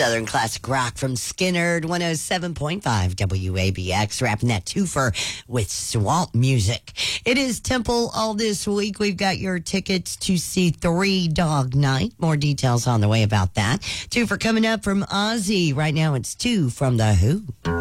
Southern classic rock from Skinner, 107.5 WABX, wrapping that twofer with swamp music. It is Temple all this week. We've got your tickets to see Three Dog Night. More details on the way about that. Two for coming up from Ozzy. Right now it's two from The Who.